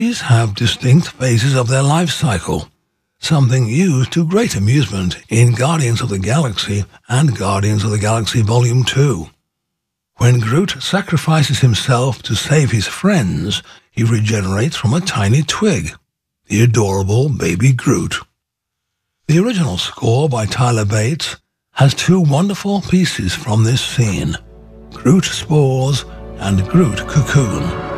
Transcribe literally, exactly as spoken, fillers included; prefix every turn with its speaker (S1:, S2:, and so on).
S1: These have distinct phases of their life cycle, something used to great amusement in Guardians of the Galaxy and Guardians of the Galaxy Volume two. When Groot sacrifices himself to save his friends, he regenerates from a tiny twig, the adorable baby Groot. The original score by Tyler Bates has two wonderful pieces from this scene, Groot Spores and Groot Cocoon.